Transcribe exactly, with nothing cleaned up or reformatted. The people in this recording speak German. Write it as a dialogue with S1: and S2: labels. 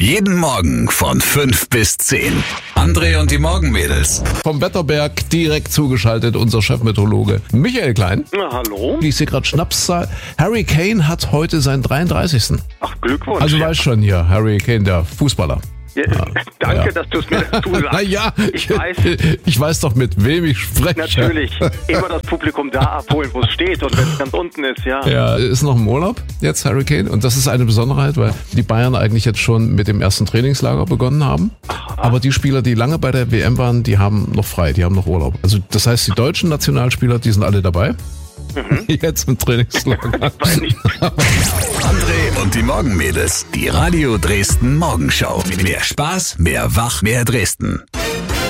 S1: Jeden Morgen von fünf bis zehn. André und die Morgenmädels.
S2: Vom Wetterberg direkt zugeschaltet, unser Chefmeteorologe Michael Klein.
S3: Na, hallo.
S2: Ich sehe gerade Schnapszahl. Harry Kane hat heute seinen dreiunddreißigsten
S3: Ach, Glückwunsch.
S2: Also weißt schon hier, Harry Kane, der Fußballer.
S3: Ja, danke,
S2: ja.
S3: dass du es mir dazu sagst.
S2: Na ja,
S3: Ich weiß.
S2: Ich weiß doch, mit wem ich spreche.
S3: Natürlich. Immer das Publikum da abholen, wo es steht. Und wenn es ganz unten ist, ja.
S2: Ja, ist noch im Urlaub jetzt, Harry Kane. Und das ist eine Besonderheit, weil die Bayern eigentlich jetzt schon mit dem ersten Trainingslager begonnen haben. Aber die Spieler, die lange bei der W M waren, die haben noch frei, die haben noch Urlaub. Also das heißt, die deutschen Nationalspieler, die sind alle dabei. Mhm. Jetzt im Trainingslager.
S1: André und die Morgenmädels. Die Radio Dresden Morgenshow. Mehr Spaß, mehr Wach, mehr Dresden.